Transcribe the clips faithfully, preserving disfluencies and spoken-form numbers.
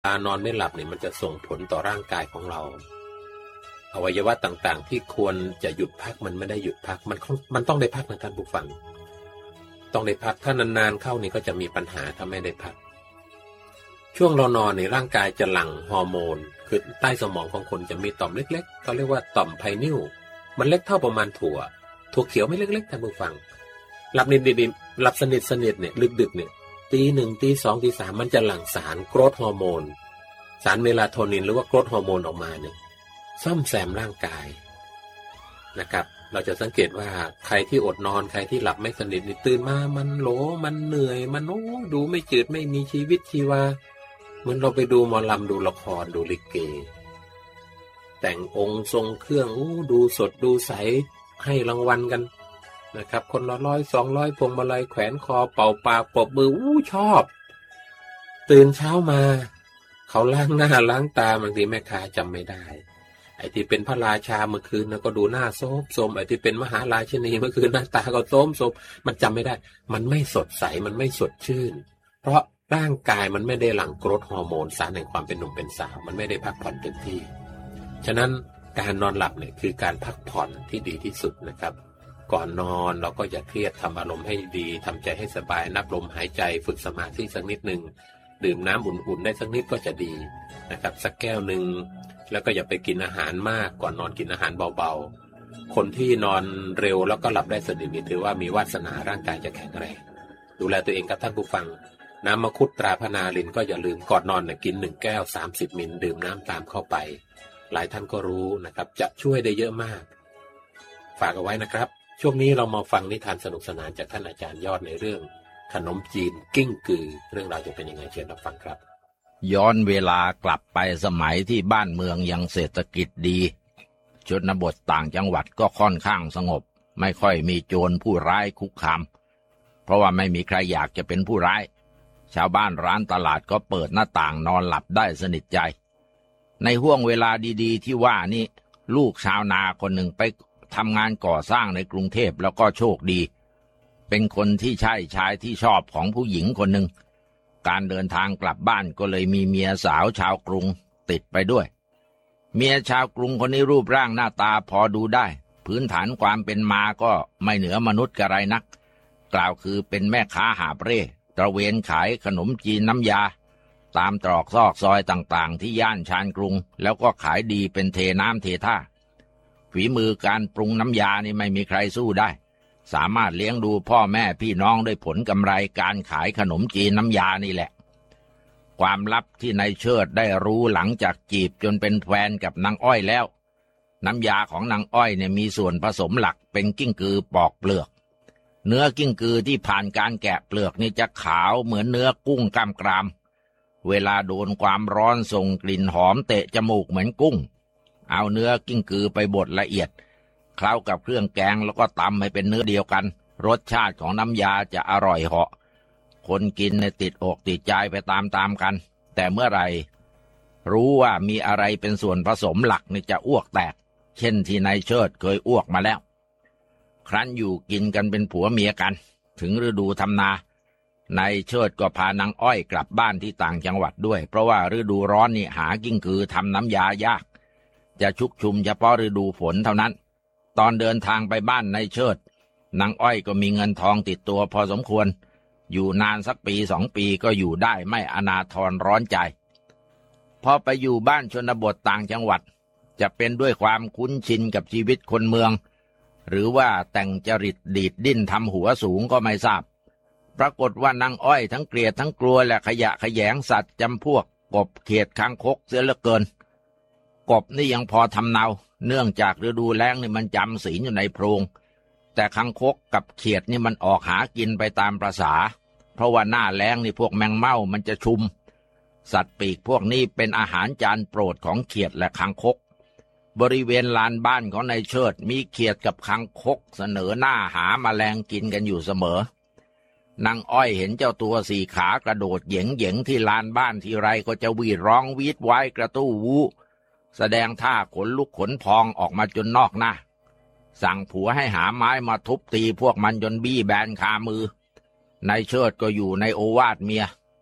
การนอนไม่หลับเนี่ยมันจะส่งผลต่อร่างกายของเราอวัยวะต่างๆที่ควรจะหยุดพักมันไม่ได้หยุดพักมันมันต้องได้พักนะท่านผู้ฟังต้องได้พักถ้านานๆเข้านี่ก็จะมีปัญหาถ้าไม่ได้พักช่วงเรานอนในร่างกายจะหลั่งฮอร์โมนคือใต้สมองของคนจะมีต่อมเล็กๆเขาเรียกว่าต่อมไพนิลมันเล็กเท่าประมาณถั่วถั่วเขียวไม่เล็กๆท่านผู้ฟังหลับนิดๆหลับสนิทสนิทเนี่ยดึกๆเนี่ยตีหนึ่งตีสองตีสามมันจะหลั่งสารโกรทฮอร์โมนสารเมลาโทนินหรือว่าโกรทฮอร์โมนออกมาเนี่ยซ่อมแซมร่างกายนะครับเราจะสังเกตว่าใครที่อดนอนใครที่หลับไม่สนิทนี่ตื่นมามันโหลมันเหนื่อยมันโอ้ดูไม่จืดไม่มีชีวิตชีวาเหมือนเราไปดูหมอลำดูละครดูลิเกแต่งองค์ทรงเครื่องอู้ดูสดดูใสให้รางวัลกันนะครับคนละร้อยสองร้อยพวงมาลัยแขวนคอเป่าปากปรบมืออู้ชอบตื่นเช้ามาเขาล้างหน้าล้างตาบางทีแม่ค้าจำไม่ได้ไอ้ที่เป็นพระราชาเมื่อคืนนะก็ดูหน้าโซมโซมไอ้ที่เป็นมหาราชินีเมื่อคืนหน้าตาก็โซมโซมมันจำไม่ได้มันไม่สดใสมันไม่สดชื่นเพราะร่างกายมันไม่ได้หลั่งโกรทฮอร์โมนสารแห่งความเป็นหนุ่มเป็นสาวมันไม่ได้พักผ่อนเต็มที่ฉะนั้นการนอนหลับเนี่ยคือการพักผ่อนที่ดีที่สุดนะครับก่อนนอนเราก็อย่าเครียดทำอารมณ์ให้ดีทำใจให้สบายนับลมหายใจฝึกสมาธิสักนิดนึงดื่มน้ำอุ่นๆได้สักนิดก็จะดีนะครับสักแก้วนึงแล้วก็อย่าไปกินอาหารมากก่อนนอนกินอาหารเบาๆคนที่นอนเร็วแล้วก็หลับได้สนิทนี่ถือว่ามีวาสนาร่างกายจะแข็งแรงดูแลตัวเองกับท่านผู้ฟังน้ำมังคุดตราพนาลินก็อย่าลืมก่อนนอนเนี่ยกินหนึ่งแก้วสามสิบมิลดื่มน้ำตามเข้าไปหลายท่านก็รู้นะครับจะช่วยได้เยอะมากฝากเอาไว้นะครับช่วงนี้เรามาฟังนิทานสนุกสนานจากท่านอาจารย์ยอดในเรื่องขนมจีนกิ้งกือเรื่องราวจะเป็นยังไงเชิญรับฟังครับย้อนเวลากลับไปสมัยที่บ้านเมืองยังเศรษฐกิจดีชนบทต่างจังหวัดก็ค่อนข้างสงบไม่ค่อยมีโจรผู้ร้ายคุกคามเพราะว่าไม่มีใครอยากจะเป็นผู้ร้ายชาวบ้านร้านตลาดก็เปิดหน้าต่างนอนหลับได้สนิทใจในห้วงเวลาดีๆที่ว่านี้ลูกชาวนาคนหนึ่งไปทำงานก่อสร้างในกรุงเทพแล้วก็โชคดีเป็นคนที่ใช่ชายที่ชอบของผู้หญิงคนหนึ่งการเดินทางกลับบ้านก็เลยมีเมียสาวชาวกรุงติดไปด้วยเมียชาวกรุงคนนี้รูปร่างหน้าตาพอดูได้พื้นฐานความเป็นมาก็ไม่เหนือมนุษย์กระไรนักกล่าวคือเป็นแม่ค้าหาบเร่ตระเวนขายขนมจีนน้ำยาตามตรอกซอกซอยต่างๆที่ย่านชานกรุงแล้วก็ขายดีเป็นเทน้ำเทท่าฝีมือการปรุงน้ำยานี่ไม่มีใครสู้ได้สามารถเลี้ยงดูพ่อแม่พี่น้องด้วยผลกำไรการขายขนมจีนน้ำยานี่แหละความลับที่นายเชิดได้รู้หลังจากจีบจนเป็นแฟนกับนางอ้อยแล้วน้ำยาของนางอ้อยเนี่ยมีส่วนผสมหลักเป็นกิ้งกือปอกเปลือกเนื้อกิ้งกือที่ผ่านการแกะเปลือกนี่จะขาวเหมือนเนื้อกุ้งกล้ามกรามเวลาโดนความร้อนส่งกลิ่นหอมเตะจมูกเหมือนกุ้งเอาเนื้อกิ้งกือไปบดละเอียดเคล้ากับเครื่องแกงแล้วก็ตำให้เป็นเนื้อเดียวกันรสชาติของน้ำยาจะอร่อยเหาะคนกินเนี่ยติดอกติดใจไปตามๆกันแต่เมื่อไหร่รู้ว่ามีอะไรเป็นส่วนผสมหลักนี่จะอ้วกแตกเช่นที่นายเชิดเคยอ้วกมาแล้วครั้นอยู่กินกันเป็นผัวเมียกันถึงฤดูทำนานายเชิดก็พานางอ้อยกลับบ้านที่ต่างจังหวัดด้วยเพราะว่าฤดูร้อนนี่หากิ้งกือทำน้ำยายากจะชุกชุมเฉพาะฤดูฝนเท่านั้นตอนเดินทางไปบ้านนายเชิดนางอ้อยก็มีเงินทองติดตัวพอสมควรอยู่นานสักปีสองปีก็อยู่ได้ไม่อนาทรร้อนใจพอไปอยู่บ้านชนบทต่างจังหวัดจะเป็นด้วยความคุ้นชินกับชีวิตคนเมืองหรือว่าแต่งจริตดีดดิ้นทำหัวสูงก็ไม่ทราบปรากฏว่านางอ้อยทั้งเกลียดทั้งกลัวและขยะแขยงสัตว์จำพวกกบเขียดคางคกเสียเหลือเกินกบนี่ยังพอทำเนาเนื่องจากฤดูแล้งนี่มันจำศีลอยู่ในโพรงแต่คางคกกับเขียดนี่มันออกหากินไปตามประสาเพราะว่าหน้าแล้งนี่พวกแมงเม่ามันจะชุมสัตว์ปีกพวกนี้เป็นอาหารจานโปรดของเขียดและคางคกบริเวณลานบ้านของนายเชิดมีเขียดกับคางคกเสนอหน้าหาแมลงกินกันอยู่เสมอนางอ้อยเห็นเจ้าตัวสี่ขากระโดดเหย่งเหย่งที่ลานบ้านทีไรก็จะวีดร้องวีดไว้กระตู้วูแสดงท่าขนลุกขนพองออกมาจนนอกหน้าสั่งผัวให้หาไม้มาทุบตีพวกมันจนบี้แบนคามือนายเชิดก็อยู่ในโอวาทเมีย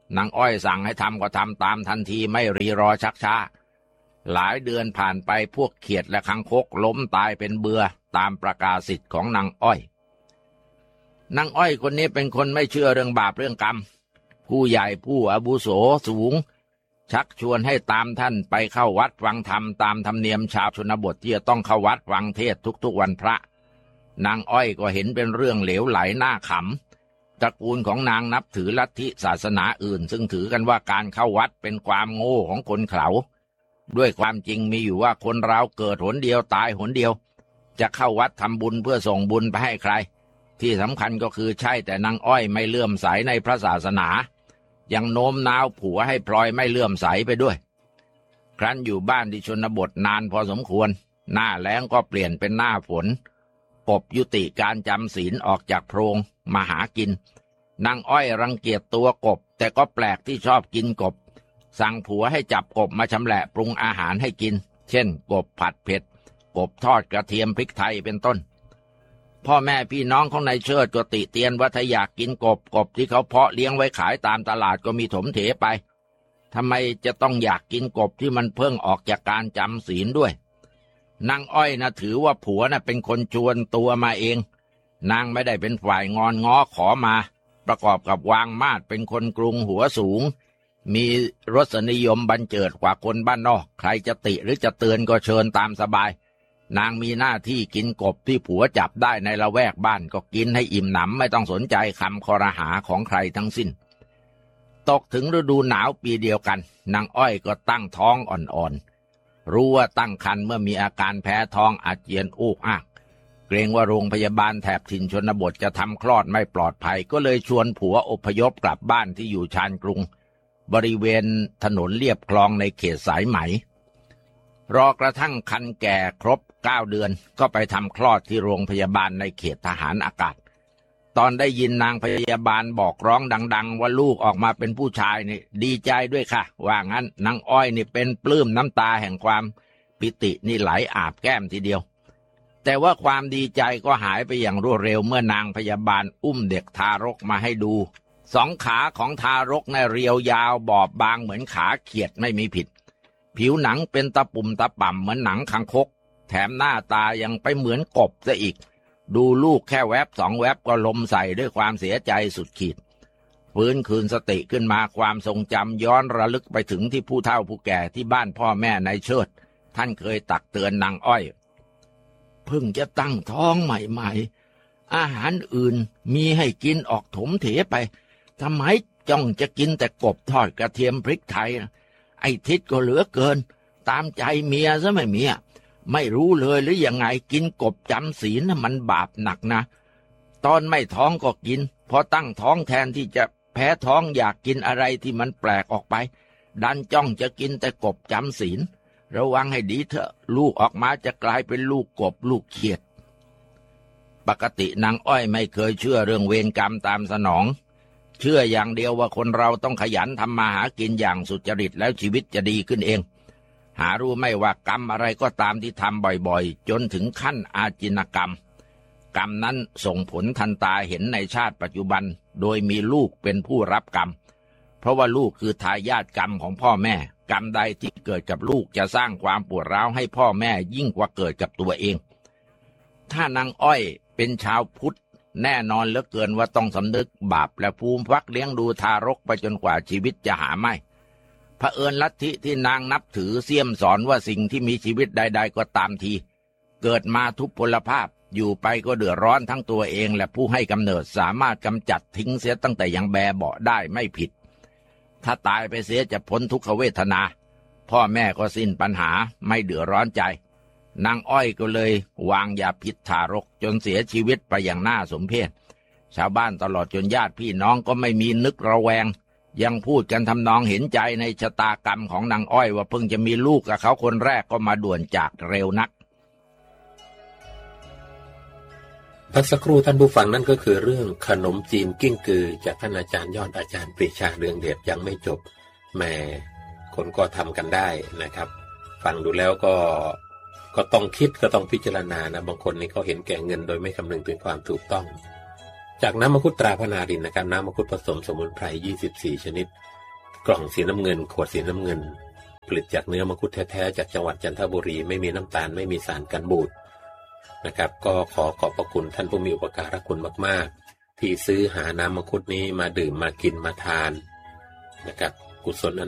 นางอ้อยสั่งให้ทำก็ทำตามทันทีไม่รีรอชักช้าหลายเดือนผ่านไปพวกเขียดและคังคกล้มตายเป็นเบื่อตามประกาศสิทธิ์ของนางอ้อยนางอ้อยคนนี้เป็นคนไม่เชื่อเรื่องบาปเรื่องกรรมผู้ใหญ่ผู้อาวุโสสูงชักชวนให้ตามท่านไปเข้าวัดฟังธรรมตามธรรมเนียมชาวชนบทที่จะต้องเข้าวัดฟังเทศน์ทุกๆวันพระนางอ้อยก็เห็นเป็นเรื่องเหลวไหลหน้าขำตระกูลของนางนับถือลัทธิศาสนาอื่นซึ่งถือกันว่าการเข้าวัดเป็นความโง่ของคนเขลาด้วยความจริงมีอยู่ว่าคนเราเกิดหนเดียวตายหนเดียวจะเข้าวัดทำบุญเพื่อส่งบุญไปให้ใครที่สำคัญก็คือใช่แต่นางอ้อยไม่เลื่อมใสในพระศาสนายังโน้มน้าวผัวให้พลอยไม่เลื่อมใสไปด้วยครั้นอยู่บ้านที่ชนบทนานพอสมควรหน้าแล้งก็เปลี่ยนเป็นหน้าฝนกบยุติการจำศีลออกจากโพรงมาหากินนางอ้อยรังเกียจตัวกบแต่ก็แปลกที่ชอบกินกบสั่งผัวให้จับกบมาชำแหละปรุงอาหารให้กินเช่นกบผัดเผ็ดกบทอดกระเทียมพริกไทยเป็นต้นพ่อแม่พี่น้องของนายเชิดก็ติเตียนว่าถ้าอยากกินกบกบที่เขาเพาะเลี้ยงไว้ขายตามตลาดก็มีถมเถไปทำไมจะต้องอยากกินกบที่มันเพิ่งออกจากการจำศีลด้วยนางอ้อยนะถือว่าผัวนะ่ะเป็นคนชวนตัวมาเองนางไม่ได้เป็นฝ่ายงอนง้อขอมาประกอบกับวางมาดเป็นคนกรุงหัวสูงมีรสนิยมบันเจิดกว่าคนบ้านนอกใครจะติหรือจะเตือนก็เชิญตามสบายนางมีหน้าที่กินกบที่ผัวจับได้ในละแวกบ้านก็กินให้อิ่มหนำไม่ต้องสนใจคำคอรหาของใครทั้งสิ้นตกถึงฤดูหนาวปีเดียวกันนางอ้อยก็ตั้งท้องอ่อนๆรู้ว่าตั้งครรภ์เมื่อมีอาการแพ้ท้องอาเจียนอูกอักเกรงว่าโรงพยาบาลแถบถิ่นชนบทจะทำคลอดไม่ปลอดภัยก็เลยชวนผัวอพยพกลับบ้านที่อยู่ชานกรุงบริเวณถนนเลียบคลองในเขตสายไหมรอกระทั่งคันแก่ครบเก้าเดือนก็ไปทำคลอดที่โรงพยาบาลในเขตทหารอากาศตอนได้ยินนางพยาบาลบอกร้องดังๆว่าลูกออกมาเป็นผู้ชายนี่ดีใจด้วยค่ะว่างั้นนางอ้อยนี่เป็นปลื้มน้ำตาแห่งความปิตินี่ไหลอาบแก้มทีเดียวแต่ว่าความดีใจก็หายไปอย่างรวดเร็วเมื่อนางพยาบาลอุ้มเด็กทารกมาให้ดูสองขาของทารกน่ะเรียวยาวบอบบางเหมือนขาเขียดไม่มีผิดผิวหนังเป็นตะปุ่มตะป่ำเหมือนหนังคังคกแถมหน้าตายังไปเหมือนกบซะอีกดูลูกแค่แวบสองแวบก็ลมใส่ด้วยความเสียใจสุดขีดฟื้นคืนสติขึ้นมาความทรงจำย้อนระลึกไปถึงที่ผู้เฒ่าผู้แก่ที่บ้านพ่อแม่นายเชิดท่านเคยตักเตือนนางอ้อยเพิ่งจะตั้งท้องใหม่ๆอาหารอื่นมีให้กินออกถมเถไปทำไมจ้องจะกินแต่กบทอดกระเทียมพริกไทยนะไอ้ทิศก็เหลือเกินตามใจเมียซะไม่เมียไม่รู้เลยหรือยังไงกินกบจำศีลน่ะมันบาปหนักนะตอนไม่ท้องก็กินพอตั้งท้องแทนที่จะแพ้ท้องอยากกินอะไรที่มันแปลกออกไปดันจ้องจะกินแต่กบจำศีลระวังให้ดีเถอะลูกออกมาจะกลายเป็นลูกกบลูกเขียดปกตินางอ้อยไม่เคยเชื่อเรื่องเวรกรรมตามสนองเชื่ออย่างเดียวว่าคนเราต้องขยันทำมาหากินอย่างสุจริตแล้วชีวิตจะดีขึ้นเองหารู้ไม่ว่ากรรมอะไรก็ตามที่ทำบ่อยๆจนถึงขั้นอาจินกรรมกรรมนั้นส่งผลทันตาเห็นในชาติปัจจุบันโดยมีลูกเป็นผู้รับกรรมเพราะว่าลูกคือทายาทกรรมของพ่อแม่กรรมใดที่เกิดกับลูกจะสร้างความปวดร้าวให้พ่อแม่ยิ่งกว่าเกิดกับตัวเองถ้านางอ้อยเป็นชาวพุทธแน่นอนเหลือเกินว่าต้องสำนึกบาปและภูมิพักเลี้ยงดูทารกไปจนกว่าชีวิตจะหาไม่เผอิญลัทธิที่นางนับถือเสี่ยมสอนว่าสิ่งที่มีชีวิตใดๆก็ตามทีเกิดมาทุพพลภาพอยู่ไปก็เดือดร้อนทั้งตัวเองและผู้ให้กำเนิดสามารถกำจัดทิ้งเสียตั้งแต่ยังแบเบาะได้ไม่ผิดถ้าตายไปเสียจะพ้นทุกขเวทนาพ่อแม่ก็สิ้นปัญหาไม่เดือดร้อนใจนางอ้อยก็เลยวางยาพิษทารกจนเสียชีวิตไปอย่างน่าสมเพชชาวบ้านตลอดจนญาติพี่น้องก็ไม่มีนึกระแวงยังพูดกันทำนองเห็นใจในชะตากรรมของนางอ้อยว่าเพิ่งจะมีลูกกับเขาคนแรกก็มาด่วนจากเร็วนักพักสักครู่ท่านผู้ฟังนั่นก็คือเรื่องขนมจีนกิ้งกือจากท่านอาจารย์ยอดอาจารย์ปรีชาเรืองเดชยังไม่จบแม่คนก็ทำกันได้นะครับฟังดูแล้วก็ก็ต้องคิดก็ต้องพิจารณานะบางคนนี่เขาเห็นแก่เงินโดยไม่คำนึงถึงความถูกต้องจากน้ำมังคุดตราพนารินนะครับน้ำมังคุดผสมสมุนไพรยี่สิบสี่ชนิดกล่องสีน้ำเงินขวดสีน้ำเงินผลิตจากเนื้อมังคุดแท้ๆจากจังหวัดจันทบุรีไม่มีน้ำตาลไม่มีสารกันบูดนะครับก็ขอขอบพระคุณท่านผู้มีอุปการะคุณมากๆที่ซื้อหาน้ำมังคุดนี้มาดื่มมากินมาทานนะครับกุศล